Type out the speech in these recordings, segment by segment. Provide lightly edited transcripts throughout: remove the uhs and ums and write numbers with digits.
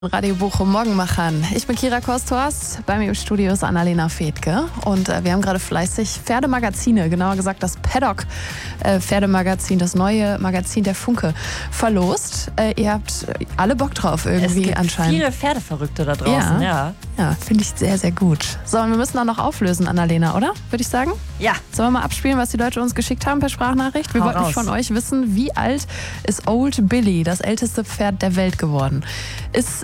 Radio Bochum Morgenmachern. Ich bin Kira Kostors, bei mir im Studio ist Annalena Fedke und wir haben gerade fleißig Pferdemagazine, genauer gesagt das Paddock Pferdemagazin, das neue Magazin der Funke, verlost. Ihr habt alle Bock drauf irgendwie es gibt anscheinend. Viele Pferdeverrückte da draußen, ja. Ja, finde ich sehr, sehr gut. So, und wir müssen auch noch auflösen, Annalena, oder? Würde ich sagen? Ja. Sollen wir mal abspielen, was die Leute uns geschickt haben per Sprachnachricht? Wir Hau wollten raus. von euch wissen, wie alt ist Old Billy, das älteste Pferd der Welt geworden? Ist,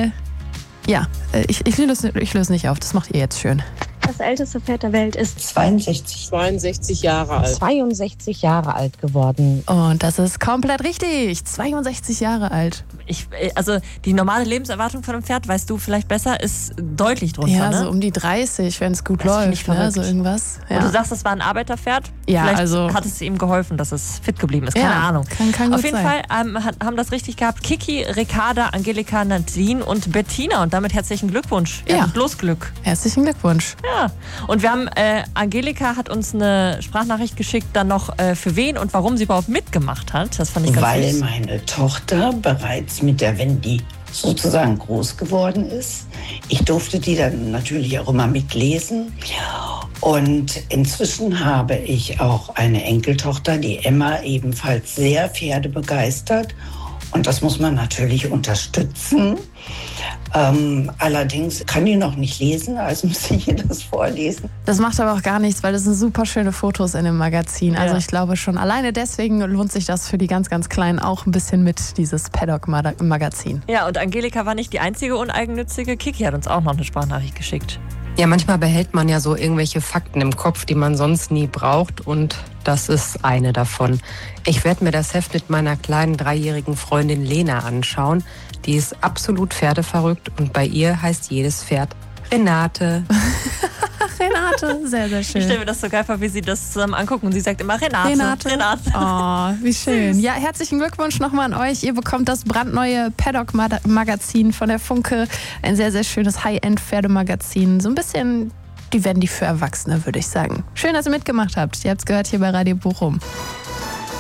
ich löse nicht auf, das macht ihr jetzt schön. Das älteste Pferd der Welt ist 62 Jahre alt. 62 Jahre alt geworden. Und das ist komplett richtig. 62 Jahre alt. Also die normale Lebenserwartung von einem Pferd, weißt du vielleicht besser, ist deutlich drunter, Ja, ne? so um die 30, wenn es gut Das finde ich läuft, ne? verrückt. So irgendwas. Ja. Und du sagst, es war ein Arbeiterpferd? Ja, Vielleicht also- hat es ihm geholfen, dass es fit geblieben ist. Keine Ja, Ahnung. kann Auf gut jeden sein. Fall haben das richtig gehabt. Kiki, Ricarda, Angelika, Nadine und Bettina. Und damit herzlichen Glückwunsch. Ja. Bloß Glück. Herzlichen Glückwunsch. Ja. Und wir haben, Angelika hat uns eine Sprachnachricht geschickt, dann noch für wen und warum sie überhaupt mitgemacht hat. Das fand ich ganz Weil süß. meine Tochter bereits mit der Wendy sozusagen groß geworden ist. Ich durfte die dann natürlich auch immer mitlesen. Und inzwischen habe ich auch eine Enkeltochter, die Emma, ebenfalls sehr pferdebegeistert. Und das muss man natürlich unterstützen. Allerdings kann die noch nicht lesen, also muss ich ihr das vorlesen. Das macht aber auch gar nichts, weil das sind super schöne Fotos in dem Magazin. Also Ja. ich glaube schon, alleine deswegen lohnt sich das für die ganz, ganz Kleinen auch ein bisschen mit, dieses Paddock-Magazin. Ja, und Angelika war nicht die einzige uneigennützige. Kiki hat uns auch noch eine Sprachnachricht geschickt. Ja, manchmal behält man ja so irgendwelche Fakten im Kopf, die man sonst nie braucht, und das ist eine davon. Ich werde mir das Heft mit meiner kleinen 3-jährigen Freundin Lena anschauen. Die ist absolut pferdeverrückt und bei ihr heißt jedes Pferd Renate. Renate, sehr, sehr Ich stelle schön. mir das so geil vor, wie sie das zusammen angucken und sie sagt immer Renate. Renate. Oh, wie schön. Ja, herzlichen Glückwunsch nochmal an euch. Ihr bekommt das brandneue Paddock-Magazin von der Funke. Ein sehr, sehr schönes High-End-Pferdemagazin. So ein bisschen die Wendy für Erwachsene, würde ich sagen. Schön, dass ihr mitgemacht habt. Ihr habt es gehört hier bei Radio Bochum.